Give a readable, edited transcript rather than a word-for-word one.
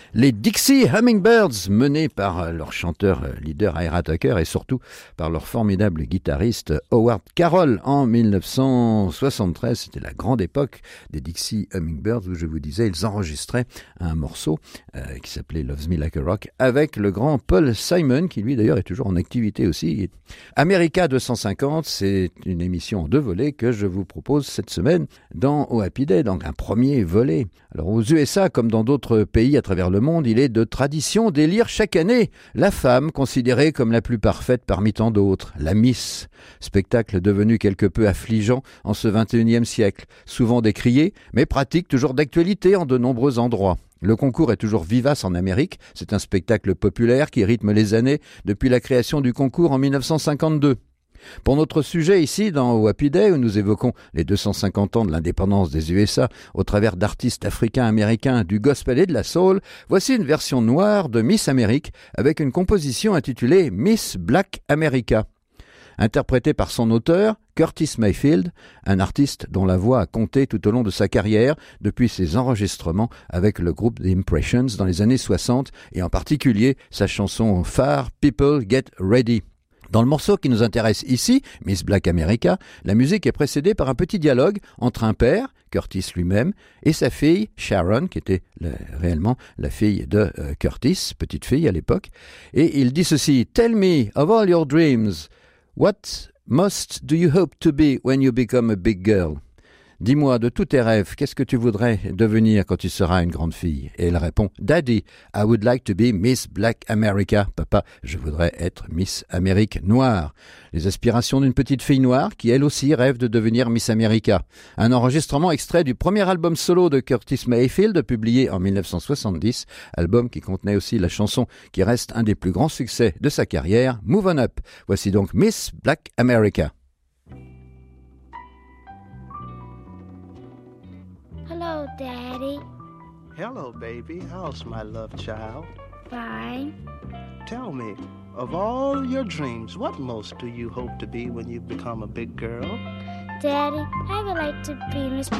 Les Dixie Hummingbirds, menés par leur chanteur leader Ira Tucker et surtout par leur formidable guitariste Howard Carroll en 1973. C'était la grande époque des Dixie Hummingbirds où je vous disais, ils enregistraient un morceau qui s'appelait Loves Me Like a Rock avec le grand Paul Simon qui lui d'ailleurs est toujours en activité aussi. America 250, c'est une émission en 2 volets que je vous propose cette semaine dans Oh Happy Day, donc un premier volet. Alors aux USA comme dans d'autres pays à travers le monde, il est de tradition d'élire chaque année la femme considérée comme la plus parfaite parmi tant d'autres, la Miss. Spectacle devenu quelque peu affligeant en ce 21e siècle, souvent décrié, mais pratique toujours d'actualité en de nombreux endroits. Le concours est toujours vivace en Amérique, c'est un spectacle populaire qui rythme les années depuis la création du concours en 1952. Pour notre sujet ici, dans Oh Happy Day, où nous évoquons les 250 ans de l'indépendance des USA au travers d'artistes africains-américains du gospel et de la soul, voici une version noire de Miss Amérique avec une composition intitulée Miss Black America. Interprétée par son auteur, Curtis Mayfield, un artiste dont la voix a compté tout au long de sa carrière depuis ses enregistrements avec le groupe The Impressions dans les années 60 et en particulier sa chanson phare People Get Ready. Dans le morceau qui nous intéresse ici, Miss Black America, la musique est précédée par un petit dialogue entre un père, Curtis lui-même, et sa fille, Sharon, qui était réellement la fille de Curtis, petite fille à l'époque. Et il dit ceci, « Tell me of all your dreams, what most do you hope to be when you become a big girl ?» Dis-moi, de tous tes rêves, qu'est-ce que tu voudrais devenir quand tu seras une grande fille? Et elle répond, Daddy, I would like to be Miss Black America. Papa, je voudrais être Miss Amérique noire. Les aspirations d'une petite fille noire qui, elle aussi, rêve de devenir Miss America. Un enregistrement extrait du premier album solo de Curtis Mayfield, publié en 1970, album qui contenait aussi la chanson qui reste un des plus grands succès de sa carrière, Move On Up. Voici donc Miss Black America. Hello, Daddy. Hello, baby. How's my love child? Fine. Tell me, of all your dreams, what most do you hope to be when you become a big girl? Daddy, I would like to be Miss